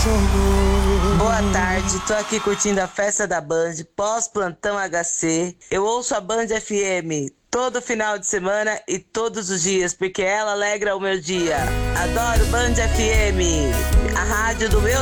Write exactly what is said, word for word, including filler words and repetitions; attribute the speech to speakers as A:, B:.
A: Boa tarde, tô aqui curtindo a festa da Band, pós-plantão H C. Eu ouço a Band F M todo final de semana e todos os dias, porque ela alegra o meu dia. Adoro Band F M, a rádio do meu